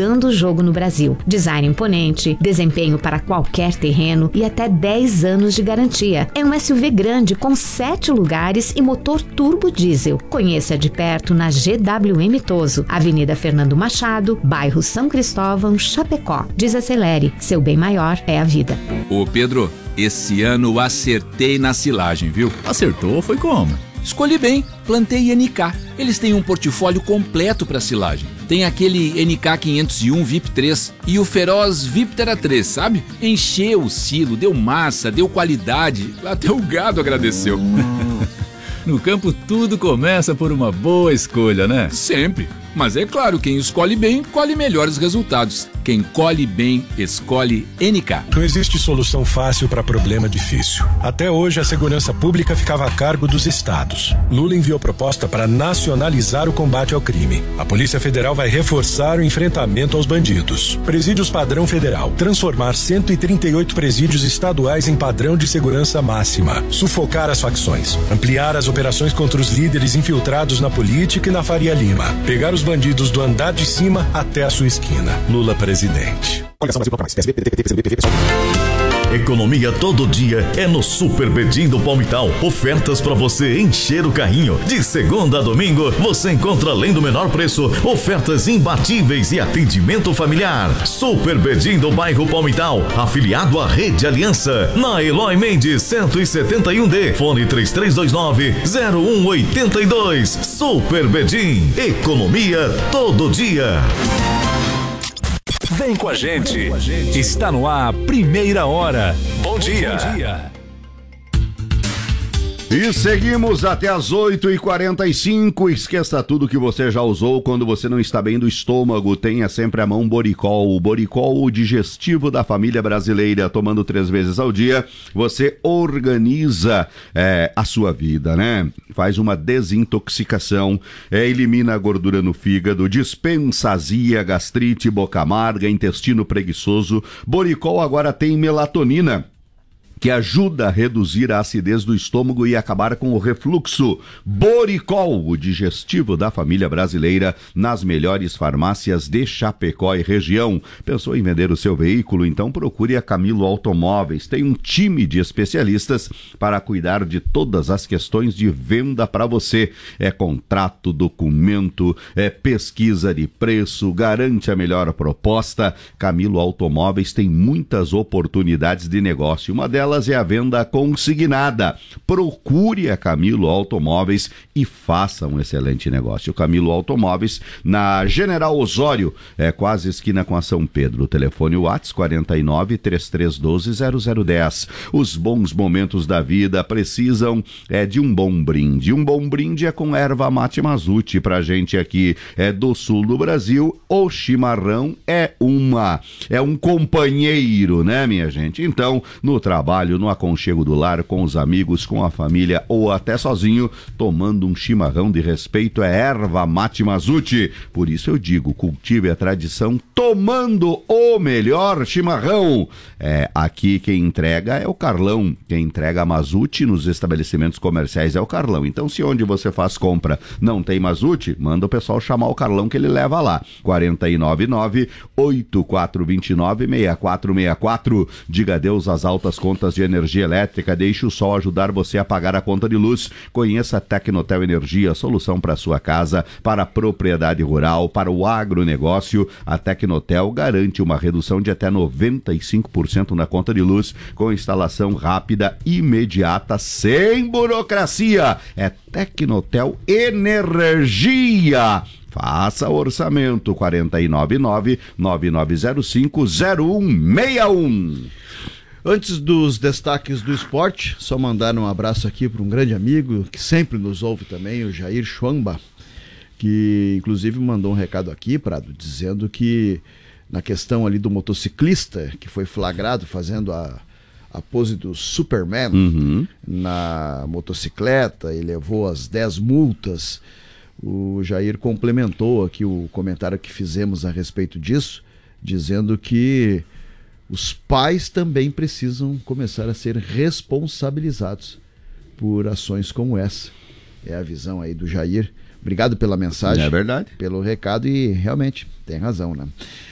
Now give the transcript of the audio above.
jogando o jogo no Brasil. Design imponente, desempenho para qualquer terreno e até 10 anos de garantia. É um SUV grande com 7 lugares e motor turbo diesel. Conheça de perto na GWM Toso, Avenida Fernando Machado, bairro São Cristóvão, Chapecó. Desacelere, seu bem maior é a vida. Ô Pedro, esse ano acertei na silagem, viu? Acertou? Foi como? Escolhi bem, plantei NK. Eles têm um portfólio completo para silagem. Tem aquele NK 501 VIP 3 e o Feroz Viptera 3, sabe? Encheu o silo, deu massa, deu qualidade, até o gado agradeceu. No campo tudo começa por uma boa escolha, né? Sempre. Mas é claro, quem escolhe bem, colhe melhores resultados. Quem colhe bem, escolhe NK. Não existe solução fácil para problema difícil. Até hoje, a segurança pública ficava a cargo dos estados. Lula enviou proposta para nacionalizar o combate ao crime. A Polícia Federal vai reforçar o enfrentamento aos bandidos. Presídios padrão federal. Transformar 138 presídios estaduais em padrão de segurança máxima. Sufocar as facções. Ampliar as operações contra os líderes infiltrados na política e na Faria Lima. Pegar os bandidos do andar de cima até a sua esquina. Lula presidente. Economia todo dia é no Super Bedim do Palmital. Ofertas para você encher o carrinho. De segunda a domingo, você encontra, além do menor preço, ofertas imbatíveis e atendimento familiar. Super Bedim do bairro Palmital, afiliado à Rede Aliança, na Eloy Mendes 171D, fone 3329-0182. Super Bedim, economia todo dia. Vem com a gente. Está no ar, Primeira Hora. Bom dia. E seguimos até as 8h45. Esqueça tudo que você já usou quando você não está bem do estômago. Tenha sempre à mão Boricol. O Boricol, o digestivo da família brasileira. Tomando 3 vezes ao dia, você organiza a sua vida, né? Faz uma desintoxicação, elimina a gordura no fígado, dispensa azia, gastrite, boca amarga, intestino preguiçoso. Boricol agora tem melatonina, que ajuda a reduzir a acidez do estômago e acabar com o refluxo. Boricol, o digestivo da família brasileira, nas melhores farmácias de Chapecó e região. Pensou em vender o seu veículo? Então procure a Camilo Automóveis. Tem um time de especialistas para cuidar de todas as questões de venda para você. É contrato, documento, pesquisa de preço, garante a melhor proposta. Camilo Automóveis tem muitas oportunidades de negócio. Uma delas é a venda consignada. Procure a Camilo Automóveis e faça um excelente negócio. Camilo Automóveis, na General Osório, quase esquina com a São Pedro. O telefone WhatsApp 49-3312-0010. Os bons momentos da vida precisam de um bom brinde. Um bom brinde é com erva mate Mazute. Pra gente aqui do sul do Brasil, o chimarrão é um companheiro, né, minha gente? Então, no trabalho, no aconchego do lar, com os amigos, com a família ou até sozinho, tomando um chimarrão de respeito, é erva mate Mazute. Por isso eu digo, cultive a tradição tomando o melhor chimarrão. Aqui quem entrega é o Carlão. Quem entrega a Mazute nos estabelecimentos comerciais é o Carlão. Então, se onde você faz compra não tem Mazute, manda o pessoal chamar o Carlão que ele leva lá. 499-8429-6464. Diga adeus às altas contas de energia elétrica. Deixe o sol ajudar você a pagar a conta de luz. Conheça a Tecnotel Energia, solução para sua casa, para a propriedade rural, para o agronegócio. A Tecnotel garante uma redução de até 95% na conta de luz, com instalação rápida, imediata, sem burocracia. É Tecnotel Energia. Faça orçamento 499-9905-0161. Antes dos destaques do esporte, só mandar um abraço aqui para um grande amigo que sempre nos ouve também, o Jair Schwamba, que inclusive mandou um recado aqui, Prado, dizendo que na questão ali do motociclista que foi flagrado fazendo a pose do Superman na motocicleta e levou as 10 multas, o Jair complementou aqui o comentário que fizemos a respeito disso, dizendo que os pais também precisam começar a ser responsabilizados por ações como essa. É a visão aí do Jair. Obrigado pela mensagem. É verdade. Pelo recado e realmente tem razão, né?